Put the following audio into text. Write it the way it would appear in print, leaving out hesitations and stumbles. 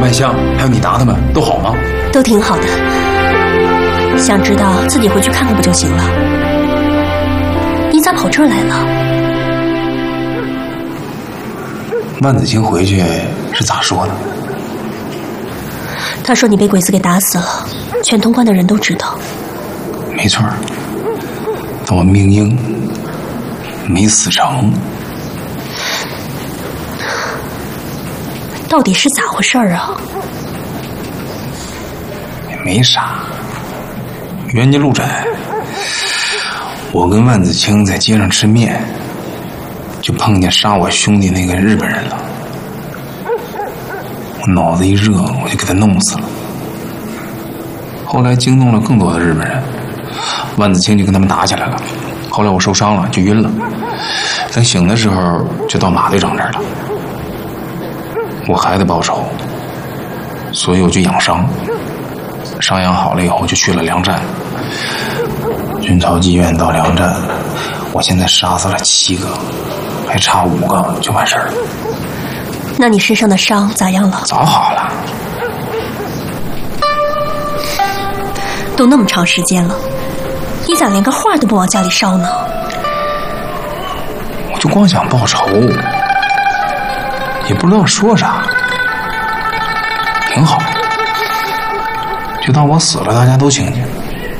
万香还有你达他们都好吗？ 都挺好的。想知道自己回去看看不就行了？你咋跑这儿来了？ 万子清回去是咋说的？ 他说你被鬼子给打死了，全潼关的人都知道。 没错，但我命硬，没死成。 到底是咋回事啊？ 也没啥，冤家路窄。我跟万子清在街上吃面，就碰见杀我兄弟那个日本人了。我脑子一热，我就给他弄死了。后来惊动了更多的日本人，万子清就跟他们打起来了。后来我受伤了，就晕了。等醒的时候，就到马队长这儿了。我还得报仇，所以我就养伤。伤养好了以后，就去了粮站。军曹妓院到粮站，我现在杀死了7个，还差5个就完事儿了。 那你身上的伤咋样了？ 早好了。 都那么长时间了，你咋连个话都不往家里捎呢？ 我就光想报仇，也不知道说啥，挺好，就当我死了，大家都清静。